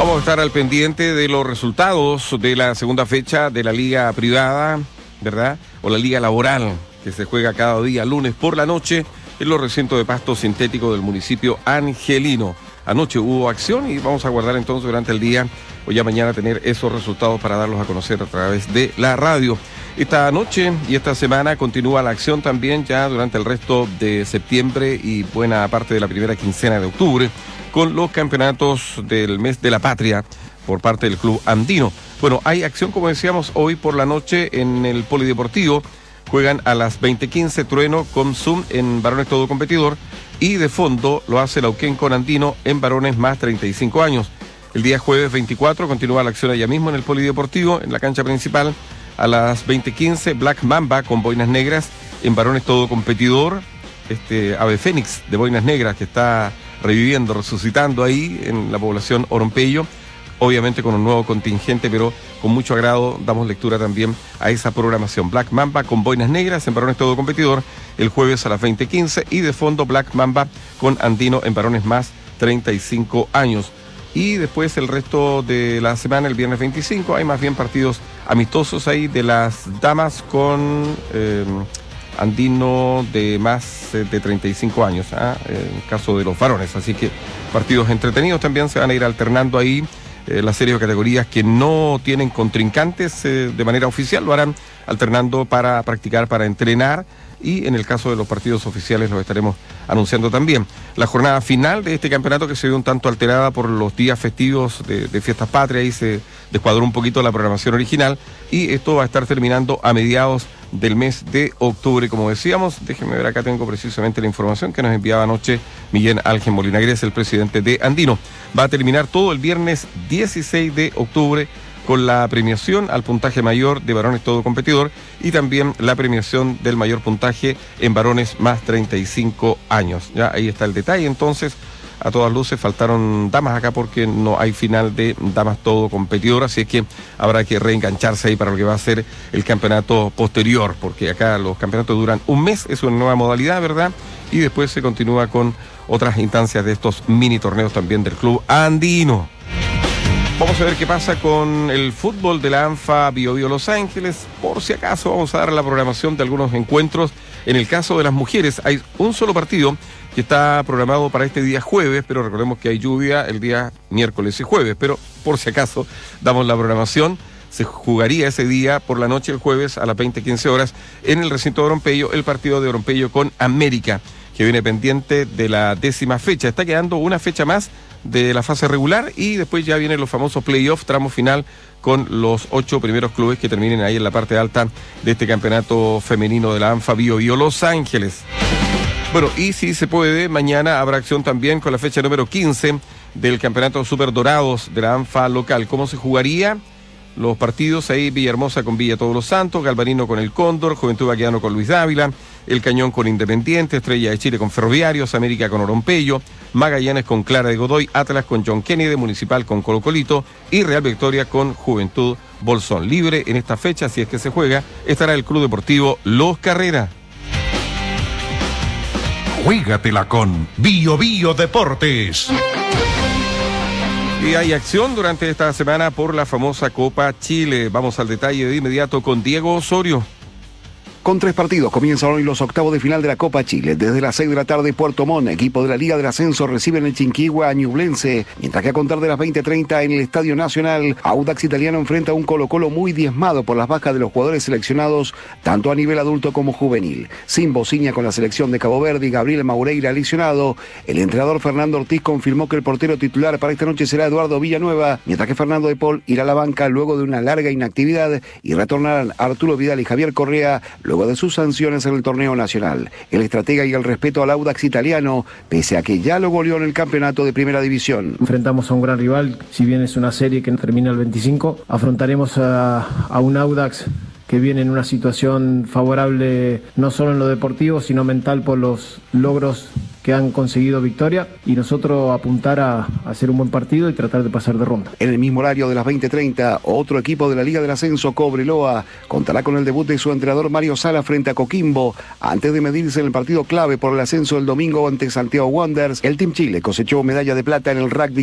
Vamos a estar al pendiente de los resultados de la segunda fecha de la liga privada, ¿verdad? O la liga laboral, que se juega cada día lunes por la noche en los recintos de pasto sintético del municipio angelino. Anoche hubo acción y vamos a guardar entonces durante el día o ya mañana tener esos resultados para darlos a conocer a través de la radio. Esta noche y esta semana continúa la acción también ya durante el resto de septiembre y buena parte de la primera quincena de octubre con los campeonatos del mes de la patria por parte del Club Andino. Bueno, hay acción, como decíamos, hoy por la noche en el Polideportivo. Juegan a las 20:15 Trueno con Zoom en varones todo competidor y de fondo lo hace Lauquén con Andino en varones más 35 años. El día jueves 24 continúa la acción allá mismo en el Polideportivo, en la cancha principal. A las 20:15 Black Mamba con Boinas Negras en varones todo competidor. Ave Fénix de Boinas Negras que está reviviendo, resucitando ahí en la población Orompeyo, obviamente con un nuevo contingente, pero con mucho agrado damos lectura también a esa programación. Black Mamba con Boinas Negras en varones todo competidor el jueves a las 20:15 y de fondo Black Mamba con Andino en varones más 35 años. Y después el resto de la semana, el viernes 25, hay más bien partidos amistosos ahí de las damas con Andino de más de 35 años, en el caso de los varones. Así que partidos entretenidos también se van a ir alternando ahí. La serie de categorías que no tienen contrincantes de manera oficial lo harán alternando para practicar, para entrenar, y en el caso de los partidos oficiales los estaremos anunciando también. La jornada final de este campeonato, que se vio un tanto alterada por los días festivos de Fiestas Patrias, y se descuadró un poquito la programación original, y esto va a estar terminando a mediados del mes de octubre, como decíamos. Déjenme ver, acá tengo precisamente la información que nos enviaba anoche Miguel Ángel Molinagres, el presidente de Andino. Va a terminar todo el viernes 16 de octubre con la premiación al puntaje mayor de varones todo competidor y también la premiación del mayor puntaje en varones más 35 años. Ya ahí está el detalle. Entonces, a todas luces faltaron damas acá porque no hay final de damas todo competidor, así es que habrá que reengancharse ahí para lo que va a ser el campeonato posterior, porque acá los campeonatos duran un mes, es una nueva modalidad, ¿verdad? Y después se continúa con otras instancias de estos mini torneos también del Club Andino. Vamos a ver qué pasa con el fútbol de la ANFA Bio Bio Los Ángeles. Por si acaso vamos a dar la programación de algunos encuentros. En el caso de las mujeres hay un solo partido que está programado para este día jueves, pero recordemos que hay lluvia el día miércoles y jueves, pero por si acaso damos la programación. Se jugaría ese día por la noche el jueves a las 20:15 horas en el recinto de Orompeyo, el partido de Orompeyo con América, que viene pendiente de la 10ª fecha. Está quedando una fecha más de la fase regular y después ya vienen los famosos playoffs, tramo final, con los 8 primeros clubes que terminen ahí en la parte alta de este campeonato femenino de la ANFA Bio Bio Los Ángeles. Bueno, y si se puede, mañana habrá acción también con la fecha número 15 del campeonato Super Dorados de la ANFA local. ¿Cómo se jugaría? Los partidos ahí: Villahermosa con Villa Todos los Santos, Galvarino con el Cóndor, Juventud Baqueano con Luis Dávila, El Cañón con Independiente, Estrella de Chile con Ferroviarios, América con Orompeyo, Magallanes con Clara de Godoy, Atlas con John Kennedy, Municipal con Colo Colito y Real Victoria con Juventud Bolsón. Libre en esta fecha, si es que se juega, estará el Club Deportivo Los Carreras. Juégatela con Bio Bio Deportes. Y hay acción durante esta semana por la famosa Copa Chile. Vamos al detalle de inmediato con Diego Osorio. Con 3 partidos comienzan hoy los octavos de final de la Copa Chile. Desde las 6 de la tarde, Puerto Montt, equipo de la Liga del Ascenso, recibe en el Chinquihua a Ñublense, mientras que a contar de las 20:30 en el Estadio Nacional, Audax Italiano enfrenta a un Colo-Colo muy diezmado por las bajas de los jugadores seleccionados, tanto a nivel adulto como juvenil. Sin Bociña con la selección de Cabo Verde y Gabriel Maureira lesionado, el entrenador Fernando Ortiz confirmó que el portero titular para esta noche será Eduardo Villanueva, mientras que Fernando de Paul irá a la banca luego de una larga inactividad y retornarán Arturo Vidal y Javier Correa luego de sus sanciones en el torneo nacional. El estratega y el respeto al Audax Italiano, pese a que ya lo goleó en el campeonato de primera división. Enfrentamos a un gran rival, si bien es una serie que termina el 25, afrontaremos a un Audax que viene en una situación favorable no solo en lo deportivo, sino mental por los logros que han conseguido victoria, y nosotros apuntar a hacer un buen partido y tratar de pasar de ronda. En el mismo horario de las 20:30, otro equipo de la Liga del Ascenso, Cobreloa, contará con el debut de su entrenador Mario Sala frente a Coquimbo, antes de medirse en el partido clave por el ascenso del domingo ante Santiago Wanderers. El Team Chile cosechó medalla de plata en el rugby